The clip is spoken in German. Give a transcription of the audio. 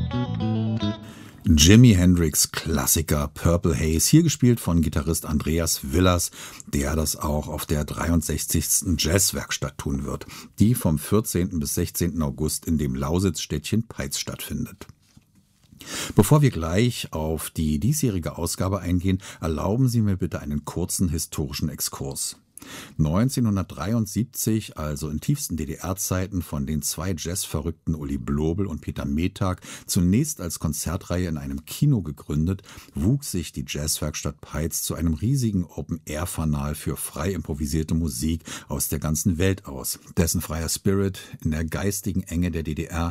Jimi Hendrix Klassiker Purple Haze, hier gespielt von Gitarrist Andreas Willers, der das auch auf der 63. Jazzwerkstatt tun wird, die vom 14. bis 16. August in dem Lausitzstädtchen Peitz stattfindet. Bevor wir gleich auf die diesjährige Ausgabe eingehen, erlauben Sie mir bitte einen kurzen historischen Exkurs. 1973, also in tiefsten DDR-Zeiten, von den zwei Jazzverrückten Uli Blobel und Peter Metag zunächst als Konzertreihe in einem Kino gegründet, wuchs sich die Jazzwerkstatt Peitz zu einem riesigen Open-Air-Fanal für frei improvisierte Musik aus der ganzen Welt aus, dessen freier Spirit in der geistigen Enge der DDR